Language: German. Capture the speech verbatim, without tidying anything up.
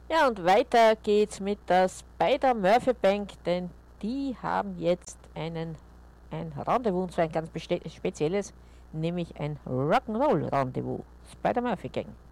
Ja, und weiter geht's mit der Spider-Murphy Bank, denn die haben jetzt einen, ein Rendezvous, und zwar ein ganz beste- spezielles, nämlich ein Rock'n'Roll Rendezvous. Spider-Murphy Gang.